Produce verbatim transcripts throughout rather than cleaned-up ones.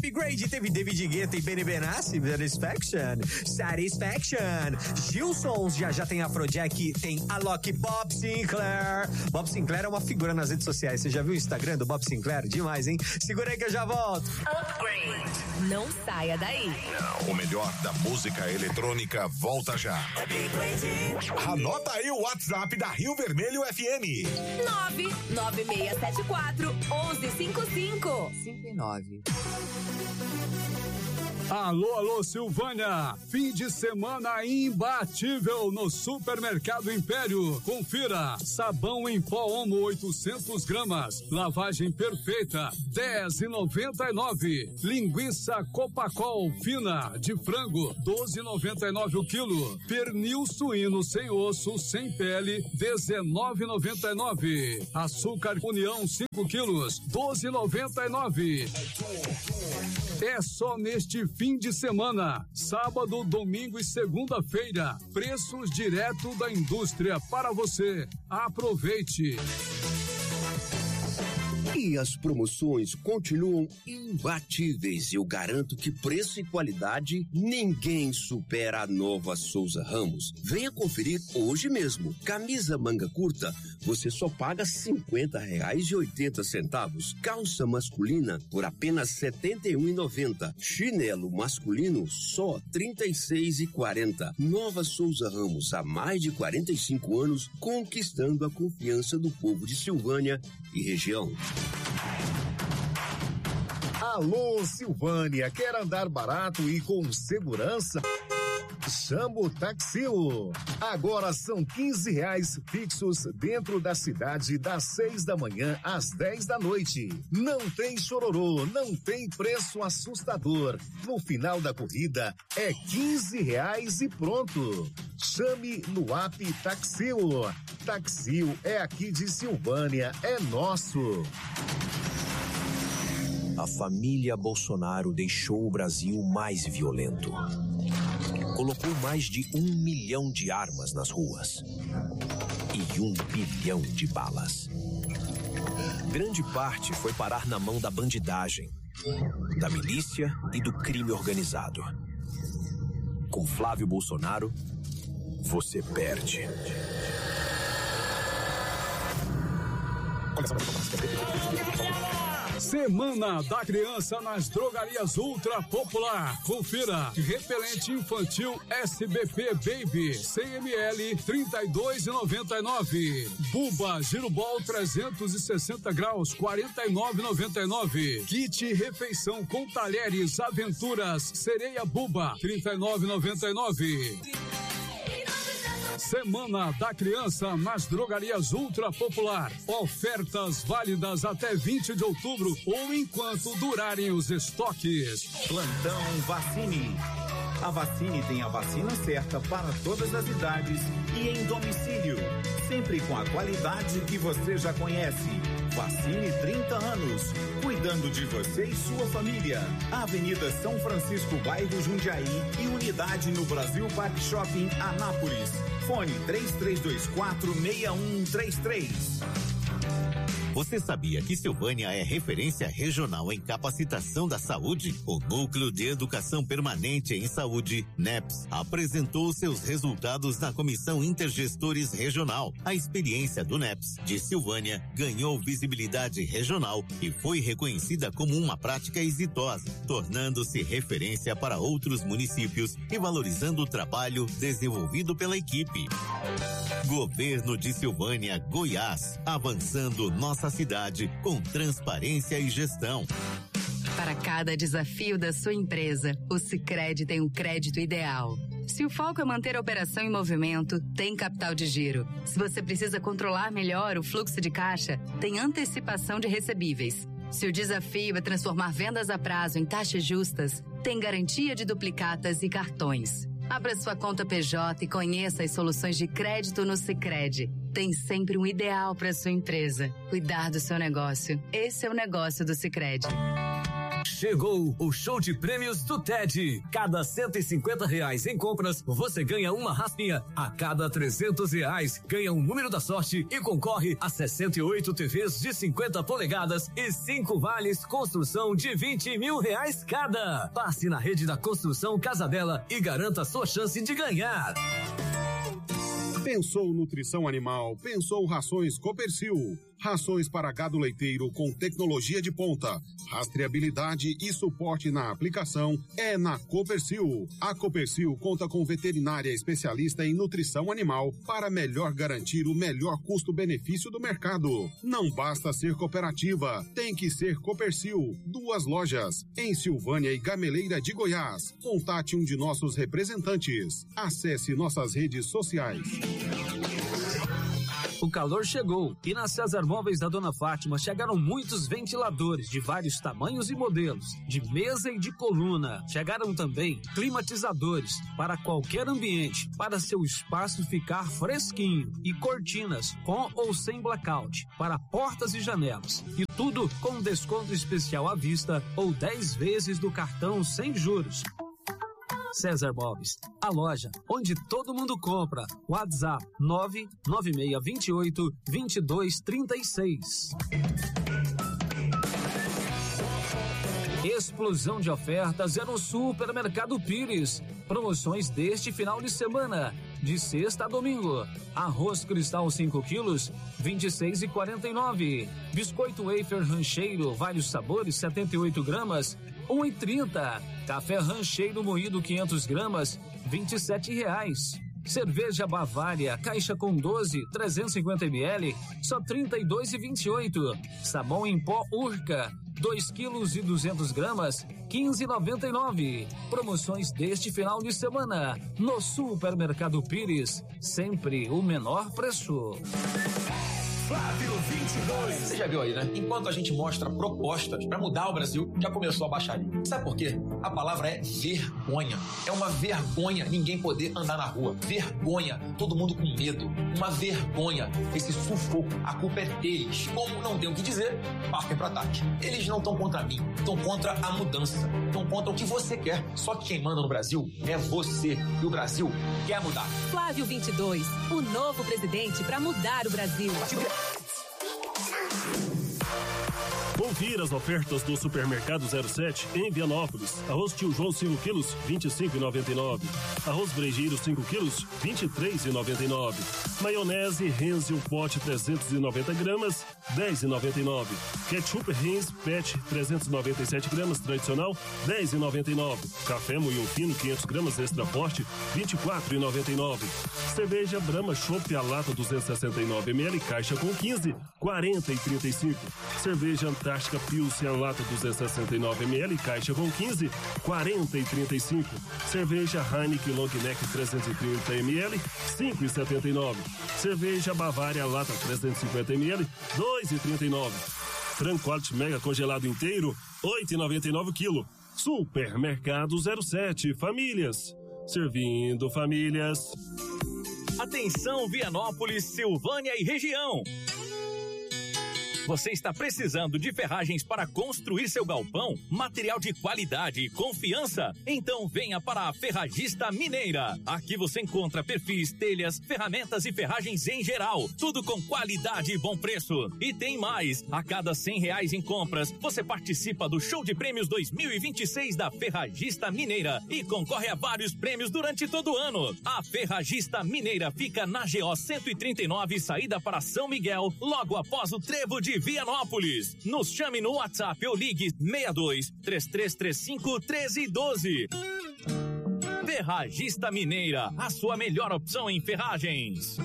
Upgrade teve David Guetta e Benny Benassi, Satisfaction, Satisfaction. Gilsons, já já tem Afrojack, tem Alok, Bob Sinclair. Bob Sinclair é uma figura nas redes sociais. Você já viu o Instagram do Bob Sinclair? Demais, hein? Segura aí que eu já volto. Upgrade. Não saia daí. O melhor da música eletrônica volta já. Anota aí o WhatsApp da Rio Vermelho F M. nove nove seis sete quatro um um cinco cinco. cinco nove. Alô, alô, Silvânia! Fim de semana imbatível no Supermercado Império. Confira: sabão em pó Omo oitocentos gramas, lavagem perfeita dez e noventa e nove. Linguiça Copacol fina de frango doze e noventa e nove o quilo. Pernil suíno sem osso, sem pele dezenove e noventa e nove. Açúcar União cinco quilos doze e noventa e nove. É só neste fim de semana, sábado, domingo e segunda-feira. Preços direto da indústria para você. Aproveite! E as promoções continuam imbatíveis. Eu garanto que preço e qualidade ninguém supera a Nova Souza Ramos. Venha conferir hoje mesmo. Camisa manga curta, você só paga cinquenta reais e oitenta centavos. Calça masculina por apenas setenta e um reais e noventa centavos. Chinelo masculino só trinta e seis reais e quarenta centavos. Nova Souza Ramos, há mais de quarenta e cinco anos, conquistando a confiança do povo de Silvânia e região. Alô, Silvânia, quer andar barato e com segurança? Chama o Taxil. Agora são quinze reais fixos dentro da cidade das seis da manhã às dez da noite. Não tem chororô, não tem preço assustador. No final da corrida é quinze reais e pronto. Chame no app Taxil. Taxil é aqui de Silvânia, é nosso. A família Bolsonaro deixou o Brasil mais violento. Colocou mais de um milhão de armas nas ruas e um bilhão de balas. Grande parte foi parar na mão da bandidagem, da milícia e do crime organizado. Com Flávio Bolsonaro, você perde. Semana da Criança nas Drogarias Ultra Popular. Confira: repelente infantil S B P Baby cem mililitros trinta e dois reais e noventa e nove centavos. Buba Girobol trezentos e sessenta graus quarenta e nove reais e noventa e nove centavos. Kit refeição com talheres Aventuras Sereia Buba trinta e nove reais e noventa e nove centavos. Semana da Criança nas Drogarias Ultra Popular. Ofertas válidas até vinte de outubro ou enquanto durarem os estoques. Plantão Vacine. A Vacine tem a vacina certa para todas as idades e em domicílio, sempre com a qualidade que você já conhece. Vacine trinta anos, cuidando de você e sua família. Avenida São Francisco, bairro Jundiaí e unidade no Brasil Park Shopping, Anápolis. Fone três três dois quatro seis um três três. Você sabia que Silvânia é referência regional em capacitação da saúde? O Núcleo de Educação Permanente em Saúde, NEPS, apresentou seus resultados na Comissão Intergestores Regional. A experiência do NEPS de Silvânia ganhou visibilidade regional e foi reconhecida como uma prática exitosa, tornando-se referência para outros municípios e valorizando o trabalho desenvolvido pela equipe. Governo de Silvânia, Goiás, avançando nossa cidade com transparência e gestão. Para cada desafio da sua empresa, o Sicredi tem um crédito ideal. Se o foco é manter a operação em movimento, tem capital de giro. Se você precisa controlar melhor o fluxo de caixa, tem antecipação de recebíveis. Se o desafio é transformar vendas a prazo em taxas justas, tem garantia de duplicatas e cartões. Abra sua conta P J e conheça as soluções de crédito no Sicredi. Tem sempre um ideal para sua empresa. Cuidar do seu negócio. Esse é o negócio do Sicredi. Chegou o show de prêmios do T E D. Cada cento e cinquenta reais em compras, você ganha uma raspinha. A cada trezentos reais, ganha um número da sorte e concorre a sessenta e oito T Vs de cinquenta polegadas e cinco vales construção de vinte mil reais cada. Passe na rede da Construção Casa Bela e garanta sua chance de ganhar. Pensou nutrição animal, pensou rações Copercil. Rações para gado leiteiro com tecnologia de ponta, rastreabilidade e suporte na aplicação é na Copercil. A Copercil conta com veterinária especialista em nutrição animal para melhor garantir o melhor custo-benefício do mercado. Não basta ser cooperativa, tem que ser Copercil. Duas lojas, em Silvânia e Gameleira de Goiás. Contate um de nossos representantes. Acesse nossas redes sociais. O calor chegou e na César Móveis da Dona Fátima chegaram muitos ventiladores de vários tamanhos e modelos, de mesa e de coluna. Chegaram também climatizadores para qualquer ambiente, para seu espaço ficar fresquinho, e cortinas com ou sem blackout para portas e janelas. E tudo com desconto especial à vista ou dez vezes do cartão sem juros. César Móveis, a loja onde todo mundo compra. WhatsApp nove nove seis dois oito, dois dois três seis. Explosão de ofertas é no Supermercado Pires. Promoções deste final de semana, de sexta a domingo. Arroz Cristal cinco quilos, vinte e seis e quarenta e nove. Biscoito wafer rancheiro, vários sabores, setenta e oito gramas, um e trinta. Café rancheiro moído quinhentas gramas, vinte e sete reais. Cerveja Bavária, caixa com doze, trezentos e cinquenta mililitros, só trinta e dois e vinte e oito. Sabão em pó Urca, dois quilos e duzentas gramas, quinze e noventa e nove. Promoções deste final de semana no Supermercado Pires, sempre o menor preço. Flávio vinte e dois. Você já viu aí, né? Enquanto a gente mostra propostas para mudar o Brasil, já começou a baixaria. Sabe por quê? A palavra é vergonha. É uma vergonha ninguém poder andar na rua. Vergonha. Todo mundo com medo. Uma vergonha. Esse sufoco. A culpa é deles. Como não tem o que dizer, partem para ataque. Eles não estão contra mim. Estão contra a mudança. Estão contra o que você quer. Só que quem manda no Brasil é você. E o Brasil quer mudar. Flávio vinte e dois. O novo presidente para mudar o Brasil. Confira as ofertas do Supermercado zero sete em Vianópolis. Arroz Tio João cinco quilos, vinte e cinco e noventa e nove. Arroz Brejeiro cinco quilos, vinte e três e noventa e nove. Maionese Renzel Pote trezentos e noventa gramas, dez e noventa e nove. Ketchup Heinz Pet trezentos e noventa e sete gramas tradicional, dez e noventa e nove. Café Moinho Fino quinhentas gramas extra forte, vinte e quatro e noventa e nove. Cerveja Brahma Chopp a lata duzentos e sessenta e nove mililitros, caixa com quinze, quarenta e trinta e cinco. Cerveja Antártica Pilsen a lata duzentos e sessenta e nove mililitros, caixa com quinze, quarenta e trinta e cinco. Cerveja Heineken Long Neck trezentos e trinta mililitros, cinco e setenta e nove. Cerveja Bavária lata trezentos e cinquenta mililitros, dois e trinta e nove. Frango Quality Mega congelado inteiro, oito e noventa e nove quilo. Supermercado zero sete, famílias. Servindo famílias. Atenção Vianópolis, Silvânia e região. Você está precisando de ferragens para construir seu galpão? Material de qualidade e confiança? Então venha para a Ferragista Mineira. Aqui você encontra perfis, telhas, ferramentas e ferragens em geral. Tudo com qualidade e bom preço. E tem mais. A cada cem reais em compras, você participa do Show de Prêmios dois mil e vinte e seis da Ferragista Mineira e concorre a vários prêmios durante todo o ano. A Ferragista Mineira fica na G O cento e trinta e nove, saída para São Miguel, logo após o trevo de Vianópolis. Nos chame no WhatsApp ou ligue seis dois, três três três cinco, um três um dois. Ferragista Mineira, a sua melhor opção em ferragens.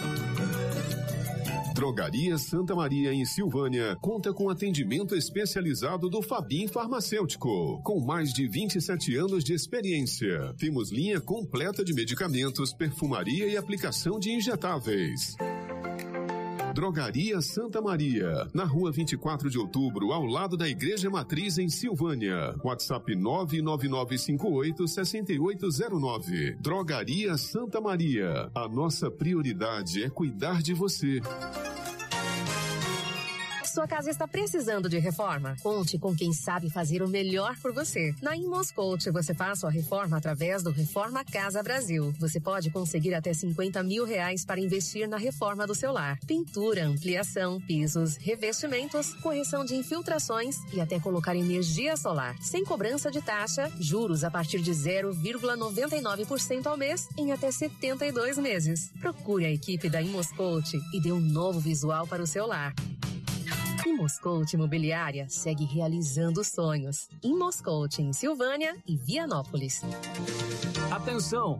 Drogaria Santa Maria, em Silvânia, conta com atendimento especializado do Fabim Farmacêutico, com mais de vinte e sete anos de experiência. Temos linha completa de medicamentos, perfumaria e aplicação de injetáveis. Drogaria Santa Maria, na rua vinte e quatro de outubro, ao lado da Igreja Matriz, em Silvânia. WhatsApp nove nove nove cinco oito, seis oito zero nove. Drogaria Santa Maria. A nossa prioridade é cuidar de você. Sua casa está precisando de reforma? Conte com quem sabe fazer o melhor por você. Na Imoscoach, você faz sua reforma através do Reforma Casa Brasil. Você pode conseguir até cinquenta mil reais para investir na reforma do seu lar. Pintura, ampliação, pisos, revestimentos, correção de infiltrações e até colocar energia solar. Sem cobrança de taxa, juros a partir de zero vírgula noventa e nove por cento ao mês em até setenta e dois meses. Procure a equipe da Imoscoach e dê um novo visual para o seu lar. Imoscoach Imobiliária segue realizando sonhos. Imoscoach em Silvânia e Vianópolis. Atenção!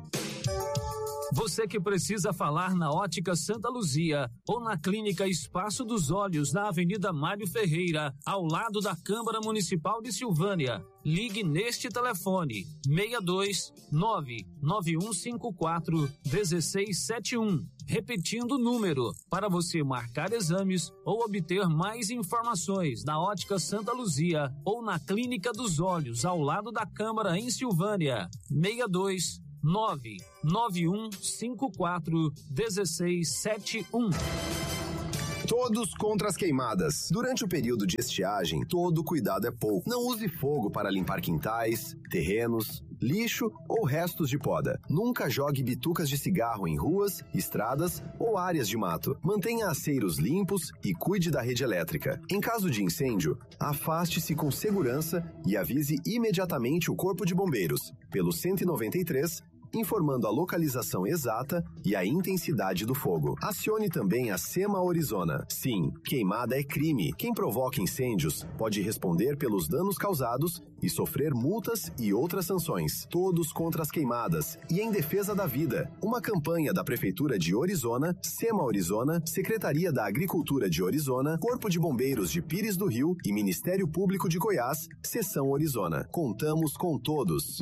Você que precisa falar na Ótica Santa Luzia ou na Clínica Espaço dos Olhos, na Avenida Mário Ferreira, ao lado da Câmara Municipal de Silvânia. Ligue neste telefone seis dois nove nove um cinco quatro um seis sete um. Repetindo o número, para você marcar exames ou obter mais informações na Ótica Santa Luzia ou na Clínica dos Olhos, ao lado da Câmara em Silvânia. seis dois nove nove um cinco quatro um seis sete um. Todos contra as queimadas. Durante o período de estiagem, todo cuidado é pouco. Não use fogo para limpar quintais, terrenos, lixo ou restos de poda. Nunca jogue bitucas de cigarro em ruas, estradas ou áreas de mato. Mantenha aceiros limpos e cuide da rede elétrica. Em caso de incêndio, afaste-se com segurança e avise imediatamente o Corpo de Bombeiros pelo cento e noventa e três, informando a localização exata e a intensidade do fogo. Acione também a SEMA Orizona. Sim, queimada é crime. Quem provoca incêndios pode responder pelos danos causados e sofrer multas e outras sanções. Todos contra as queimadas e em defesa da vida. Uma campanha da Prefeitura de Orizona, SEMA Orizona, Secretaria da Agricultura de Orizona, Corpo de Bombeiros de Pires do Rio e Ministério Público de Goiás, Seção Orizona. Contamos com todos.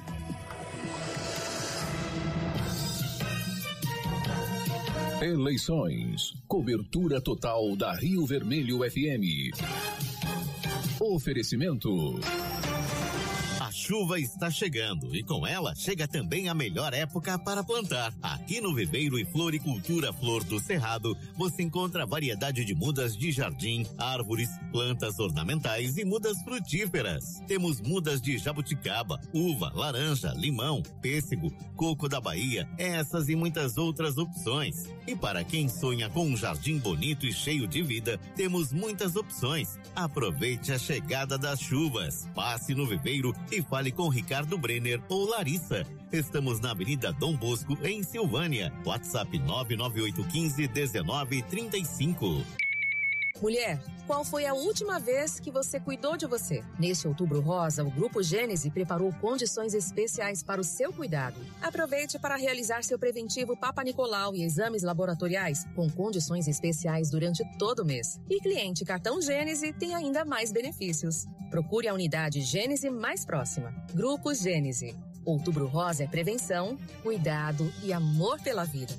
Eleições. Cobertura total da Rio Vermelho F M. Oferecimento. A chuva está chegando e com ela chega também a melhor época para plantar. Aqui no Viveiro e Floricultura Flor do Cerrado, você encontra variedade de mudas de jardim, árvores, plantas ornamentais e mudas frutíferas. Temos mudas de jabuticaba, uva, laranja, limão, pêssego, coco da Bahia, essas e muitas outras opções. E para quem sonha com um jardim bonito e cheio de vida, temos muitas opções. Aproveite a chegada das chuvas. Passe no Viveiro e fale com Ricardo Brenner ou Larissa. Estamos na Avenida Dom Bosco, em Silvânia. WhatsApp nove nove oito um cinco um nove três cinco. Mulher, qual foi a última vez que você cuidou de você? Neste Outubro Rosa, o Grupo Gênese preparou condições especiais para o seu cuidado. Aproveite para realizar seu preventivo Papa Nicolau e exames laboratoriais com condições especiais durante todo o mês. E cliente cartão Gênese tem ainda mais benefícios. Procure a unidade Gênese mais próxima. Grupo Gênese. Outubro Rosa é prevenção, cuidado e amor pela vida.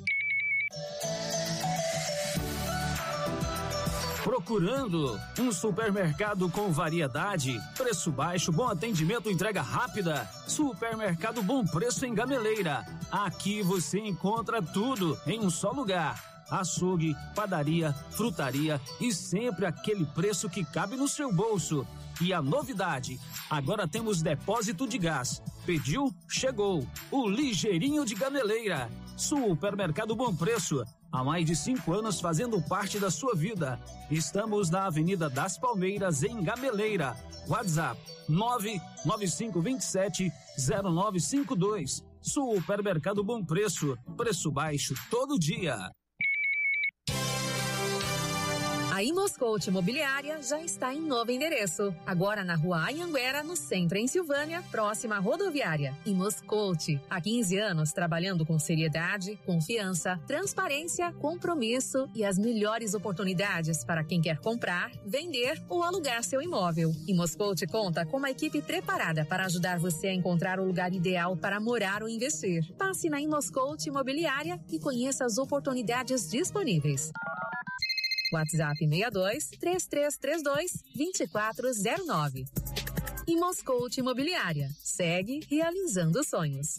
Procurando um supermercado com variedade, preço baixo, bom atendimento, entrega rápida? Supermercado Bom Preço em Gameleira. Aqui você encontra tudo em um só lugar. Açougue, padaria, frutaria e sempre aquele preço que cabe no seu bolso. E a novidade, agora temos depósito de gás. Pediu? Chegou. O Ligeirinho de Gameleira. Supermercado Bom Preço. Há mais de cinco anos fazendo parte da sua vida. Estamos na Avenida das Palmeiras, em Gameleira. WhatsApp nove nove cinco dois sete zero nove cinco dois. Supermercado Bom Preço. Preço baixo todo dia. A Imoscoach Imobiliária já está em novo endereço. Agora na Rua Anhanguera, no centro, em Silvânia, próxima à rodoviária. Imoscoach, há quinze anos trabalhando com seriedade, confiança, transparência, compromisso e as melhores oportunidades para quem quer comprar, vender ou alugar seu imóvel. Imoscoach conta com uma equipe preparada para ajudar você a encontrar o lugar ideal para morar ou investir. Passe na Imoscoach Imobiliária e conheça as oportunidades disponíveis. WhatsApp seis dois três três três dois dois quatro zero nove. Imoscoach Imobiliária. Segue realizando sonhos.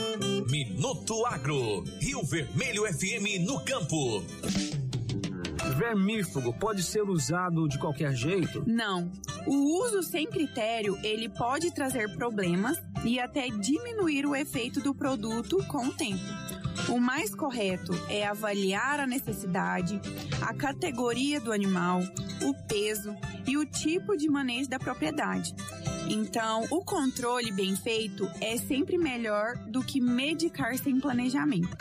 Minuto Agro. Rio Vermelho F M no campo. vermífugo pode ser usado de qualquer jeito? Não. O uso sem critério, ele pode trazer problemas e até diminuir o efeito do produto com o tempo. O mais correto é avaliar a necessidade, a categoria do animal, o peso e o tipo de manejo da propriedade. Então, o controle bem feito é sempre melhor do que medicar sem planejamento.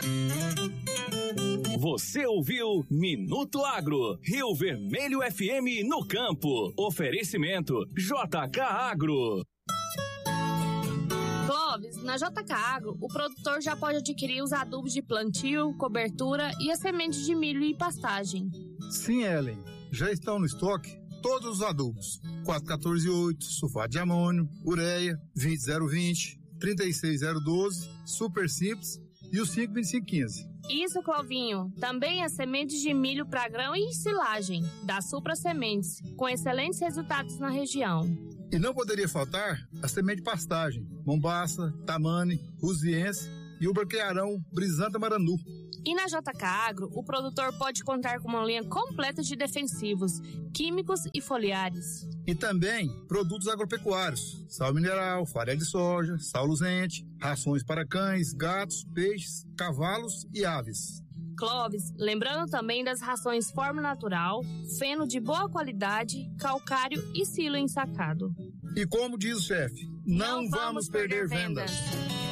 Você ouviu Minuto Agro, Rio Vermelho F M no campo. Oferecimento J K Agro. Clóvis, na J K Agro, o produtor já pode adquirir os adubos de plantio, cobertura e as sementes de milho e pastagem. Sim, Ellen. Já estão no estoque todos os adubos. quatro quatorze oito, sulfato de amônio, ureia, vinte zero vinte, trinta e seis zero doze, super simples e o cinco vinte e cinco quinze. Isso, Clovinho. Também as sementes de milho para grão e silagem, da Supra Sementes, com excelentes resultados na região. E não poderia faltar a semente de pastagem, Mombaça, Tamane, Rusiense e o Braquearão Brisanta Maranu. E na J K Agro, o produtor pode contar com uma linha completa de defensivos, químicos e foliares. E também produtos agropecuários, sal mineral, farelo de soja, sal luzente, rações para cães, gatos, peixes, cavalos e aves. Clóvis, lembrando também das rações Forma Natural, feno de boa qualidade, calcário e silo ensacado. E como diz o chefe, não, não vamos perder, perder vendas. vendas.